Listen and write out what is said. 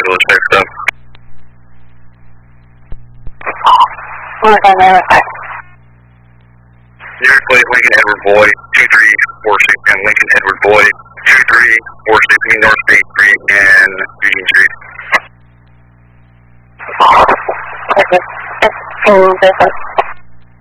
schedule to check stuff. New York Plate, Lincoln Edward Boyd, 2346, and Lincoln Edward Boyd, 2346, between North State Street and Eugene Street. Okay.